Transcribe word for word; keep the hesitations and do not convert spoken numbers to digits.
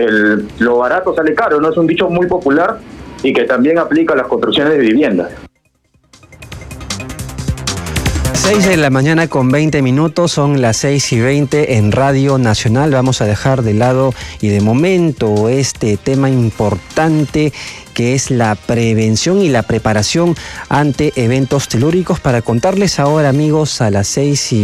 el, lo barato sale caro, ¿no? Es un dicho muy popular y que también aplica a las construcciones de viviendas. seis de la mañana con veinte minutos, son las seis y veinte en Radio Nacional. Vamos a dejar de lado y de momento este tema importante que es la prevención y la preparación ante eventos telúricos, para contarles ahora, amigos, a las seis y